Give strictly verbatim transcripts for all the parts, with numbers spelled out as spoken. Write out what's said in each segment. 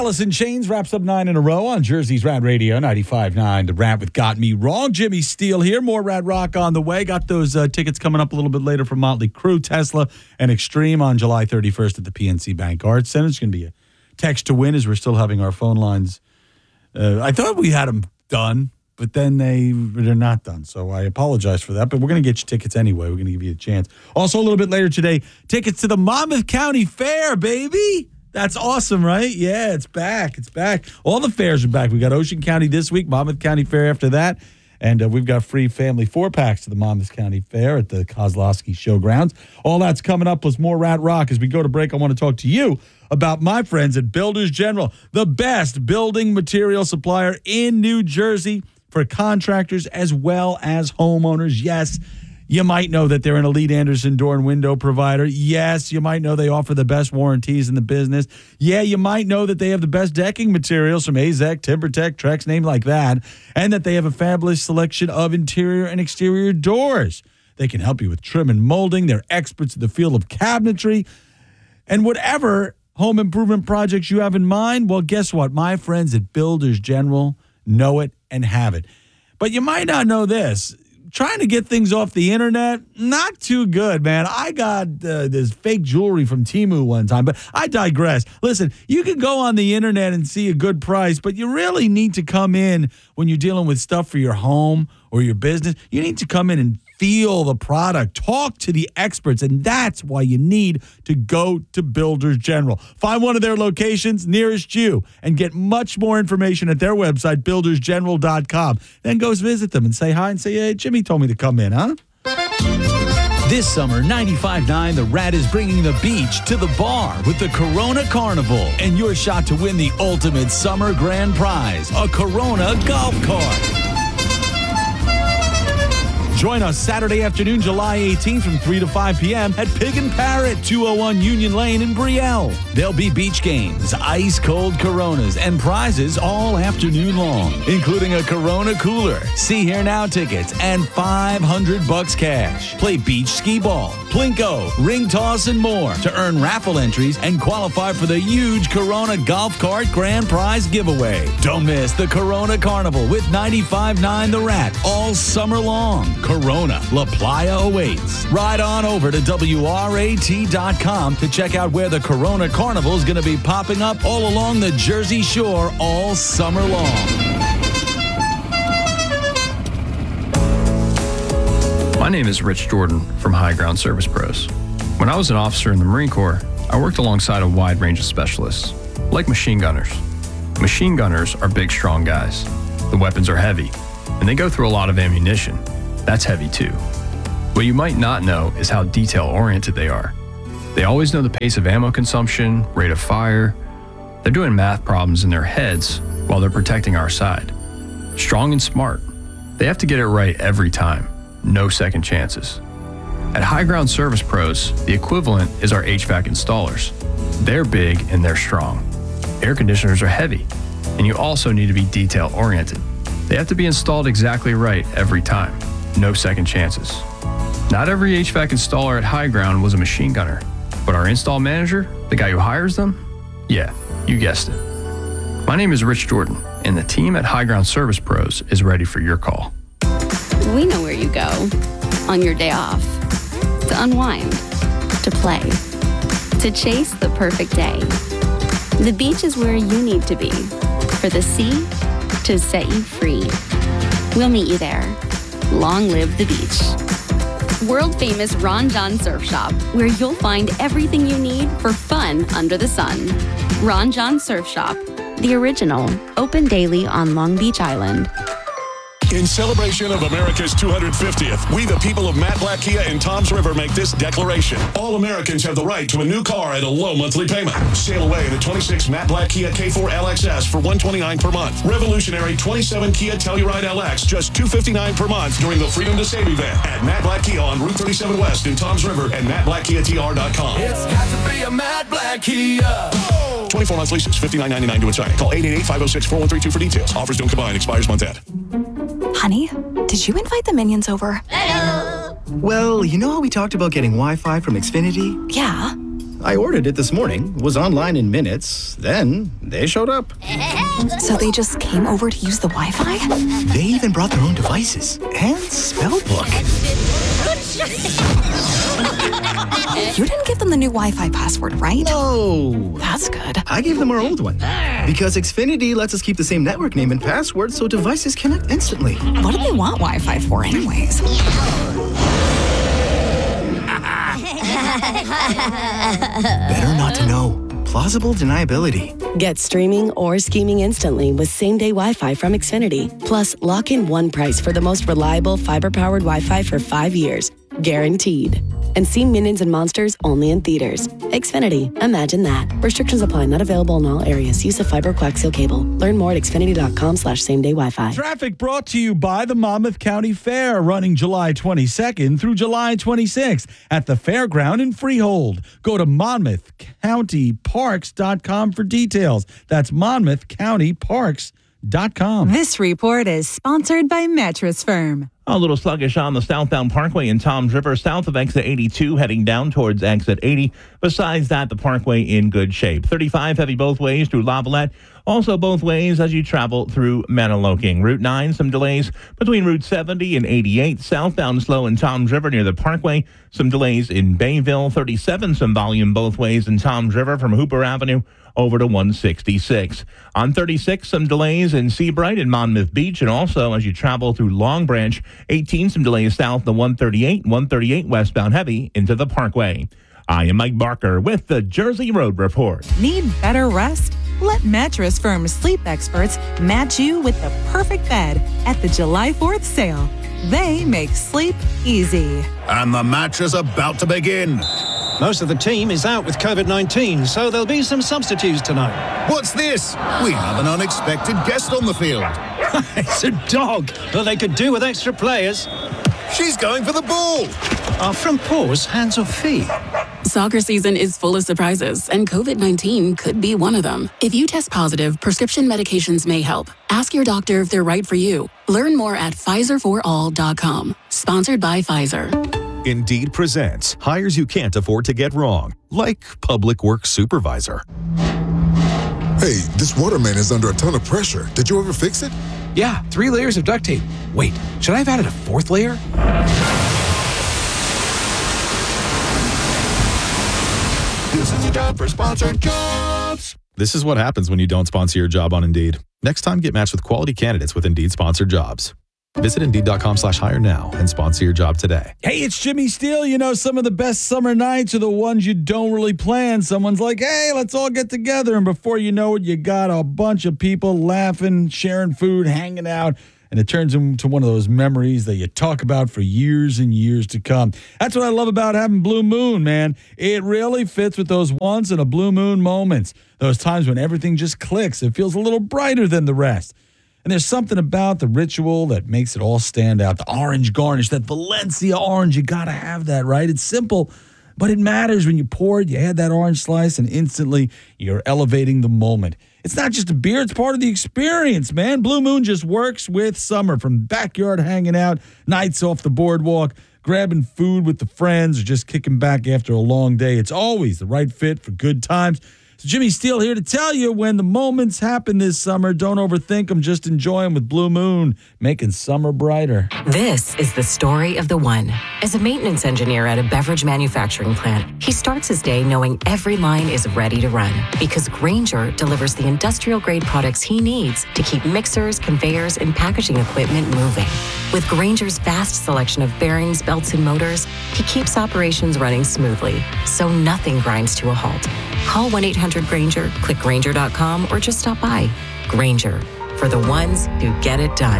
Alice in Chains wraps up nine in a row on Jersey's Rad Radio, ninety-five point nine. The Rad with Got Me Wrong. Jimmy Steele here. More Rad Rock on the way. Got those uh, tickets coming up a little bit later for Motley Crue, Tesla, and Extreme on July thirty-first at the P N C Bank Arts Center. It's going to be a text to win as we're still having our phone lines. Uh, I thought we had them done, but then they, they're not done. So I apologize for that, but we're going to get you tickets anyway. We're going to give you a chance. Also, a little bit later today, tickets to the Monmouth County Fair, baby. That's awesome, right? Yeah, it's back. It's back. All the fairs are back. We got Ocean County this week, Monmouth County Fair after that, and uh, we've got free family four-packs to the Monmouth County Fair at the Kozlowski Showgrounds. All that's coming up plus more Rat Rock. As we go to break, I want to talk to you about my friends at Builders General, the best building material supplier in New Jersey for contractors as well as homeowners. Yes, you might know that they're an elite Andersen door and window provider. Yes, you might know they offer the best warranties in the business. Yeah, you might know that they have the best decking materials from A Z E C, TimberTech, Trex, name like that, and that they have a fabulous selection of interior and exterior doors. They can help you with trim and molding. They're experts in the field of cabinetry. And whatever home improvement projects you have in mind, well, guess what? My friends at Builders General know it and have it. But you might not know this. Trying to get things off the internet, not too good, man. I got uh, this fake jewelry from Temu one time, but I digress. Listen, you can go on the internet and see a good price, but you really need to come in when you're dealing with stuff for your home or your business. You need to come in and feel the product, talk to the experts, and that's why you need to go to Builders General. Find one of their locations nearest you and get much more information at their website, builders general dot com. Then go visit them and say hi and say, hey, Jimmy told me to come in, huh? This summer, ninety-five point nine The Rad is bringing the beach to the bar with the Corona Carnival and your shot to win the ultimate summer grand prize, a Corona golf cart. Join us Saturday afternoon, July eighteenth from three to five p.m. at Pig and Parrot, two oh one Union Lane in Brielle. There'll be beach games, ice-cold Coronas, and prizes all afternoon long, including a Corona cooler, See Here Now tickets, and five hundred bucks cash. Play beach skee ball, plinko, ring toss, and more to earn raffle entries and qualify for the huge Corona golf cart grand prize giveaway. Don't miss the Corona Carnival with ninety-five point nine The Rat all summer long. Corona, La Playa awaits. Ride on over to W R A T dot com to check out where the Corona Carnival is going to be popping up all along the Jersey Shore all summer long. My name is Rich Jordan from High Ground Service Pros. When I was an officer in the Marine Corps, I worked alongside a wide range of specialists, like machine gunners. Machine gunners are big, strong guys. The weapons are heavy, and they go through a lot of ammunition. That's heavy too. What you might not know is how detail-oriented they are. They always know the pace of ammo consumption, rate of fire. They're doing math problems in their heads while they're protecting our side. Strong and smart. They have to get it right every time. No second chances. At High Ground Service Pros, the equivalent is our H V A C installers. They're big and they're strong. Air conditioners are heavy, and you also need to be detail-oriented. They have to be installed exactly right every time. No second chances. Not every H V A C installer at High Ground was a machine gunner, but our install manager, the guy who hires them, yeah, you guessed it. My name is Rich Jordan, and the team at High Ground Service Pros is ready for your call. We know where you go on your day off. To unwind, to play, to chase the perfect day. The beach is where you need to be, for the sea to set you free. We'll meet you there. Long live the beach. World famous Ron John Surf Shop, where you'll find everything you need for fun under the sun. Ron John Surf Shop, the original, open daily on Long Beach Island. In celebration of America's two hundred fiftieth, we the people of Matt Blatt Kia in Toms River make this declaration. All Americans have the right to a new car at a low monthly payment. Sail away in a twenty-six Matt Blatt Kia K four L X S for one hundred twenty-nine dollars per month. Revolutionary twenty-seven Kia Telluride L X, just two hundred fifty-nine dollars per month during the Freedom to Save event at Matt Blatt Kia on Route thirty-seven West in Toms River and matt blatt kia t r dot com. It's got to be a Matt Blatt Kia. twenty-four months leases, fifty-nine ninety-nine to inside. Call eight eight eight, five oh six, four one three two for details. Offers don't combine. Expires month end. Honey, did you invite the Minions over? Well, you know how we talked about getting Wi-Fi from Xfinity? Yeah. I ordered it this morning, was online in minutes, then they showed up. So they just came over to use the Wi-Fi? They even brought their own devices and spell book. You didn't give them the new Wi-Fi password, right? No. That's good. I gave them our old one because Xfinity lets us keep the same network name and password so devices connect instantly. What do they want Wi-Fi for anyways? Better not to know. Plausible deniability. Get streaming or scheming instantly with same-day Wi-Fi from Xfinity. Plus, lock in one price for the most reliable fiber-powered Wi-Fi for five years. Guaranteed. And see Minions and Monsters only in theaters. Xfinity. Imagine that. Restrictions apply. Not available in all areas. Use of fiber coaxial cable. Learn more at xfinity.com slash same-day Wi-Fi. Traffic brought to you by the Monmouth County Fair, running July twenty-second through July twenty-sixth at the Fairground in Freehold. Go to monmouth county parks dot com for details. That's monmouth county parks dot com. This report is sponsored by Mattress Firm. A little sluggish on the southbound parkway in Toms River, south of exit eighty-two, heading down towards exit eighty. Besides that, the parkway in good shape. thirty-five heavy both ways through Lavalette. Also both ways as you travel through Maniloking. Route nine, some delays between Route seventy and eighty-eight. Southbound slow in Toms River near the parkway. Some delays in Bayville. thirty-seven, some volume both ways in Toms River from Hooper Avenue over to one sixty-six. On thirty-six, some delays in Seabright and Monmouth Beach, and also as you travel through Long Branch. eighteen, some delays south to one thirty-eight, one thirty-eight westbound heavy into the Parkway. I am Mike Barker with the Jersey Road Report. Need better rest? Let Mattress Firm's sleep experts match you with the perfect bed at the July fourth sale. They make sleep easy. And the match is about to begin. Most of the team is out with covid nineteen, so there'll be some substitutes tonight. What's this? We have an unexpected guest on the field. It's a dog. Well, they could do with extra players. She's going for the ball. Are front paws hands or feet? Soccer season is full of surprises, and covid nineteen could be one of them. If you test positive, prescription medications may help. Ask your doctor if they're right for you. Learn more at Pfizer for all dot com. Sponsored by Pfizer. Indeed presents hires you can't afford to get wrong, like public works supervisor. Hey, this waterman is under a ton of pressure. Did you ever fix it? Yeah, three layers of duct tape. Wait, should I have added a fourth layer? This is your job for sponsored jobs. This is what happens when you don't sponsor your job on Indeed. Next time, get matched with quality candidates with Indeed sponsored jobs. Visit Indeed.com slash hire now and sponsor your job today. Hey, it's Jimmy Steele. You know, some of the best summer nights are the ones you don't really plan. Someone's like, hey, let's all get together. And before you know it, you got a bunch of people laughing, sharing food, hanging out. And it turns into one of those memories that you talk about for years and years to come. That's what I love about having Blue Moon, man. It really fits with those once in a blue moon moments. Those times when everything just clicks. It feels a little brighter than the rest. And there's something about the ritual that makes it all stand out. The orange garnish, that Valencia orange, you got to have that, right? It's simple, but it matters. When you pour it, you add that orange slice, and instantly you're elevating the moment. It's not just a beer, it's part of the experience, man. Blue Moon just works with summer, from backyard hanging out, nights off the boardwalk, grabbing food with the friends, or just kicking back after a long day. It's always the right fit for good times. So Jimmy Steele here to tell you, when the moments happen this summer, don't overthink them. Just enjoy them with Blue Moon, making summer brighter. This is the story of the one. As a maintenance engineer at a beverage manufacturing plant, he starts his day knowing every line is ready to run, because Grainger delivers the industrial-grade products he needs to keep mixers, conveyors, and packaging equipment moving. With Grainger's vast selection of bearings, belts, and motors, he keeps operations running smoothly, so nothing grinds to a halt. Call one eight hundred Grainger, click Grainger dot com, or just stop by. Grainger, for the ones who get it done.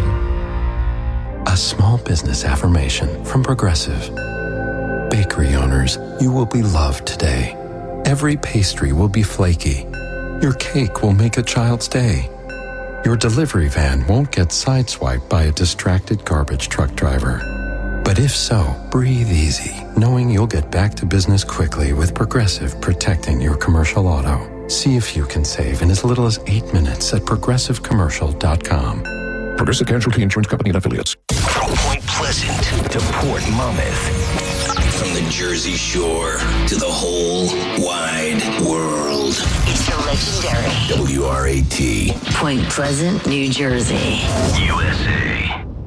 A small business affirmation from Progressive. Bakery owners, you will be loved today. Every pastry will be flaky. Your cake will make a child's day. Your delivery van won't get sideswiped by a distracted garbage truck driver. But if so, breathe easy, knowing you'll get back to business quickly with Progressive protecting your commercial auto. See if you can save in as little as eight minutes at progressive commercial dot com. Progressive Casualty Insurance Company and Affiliates. Point Pleasant to Port Monmouth. From the Jersey Shore to the whole wide world. It's the legendary W R A T. Point Pleasant, New Jersey. U S A.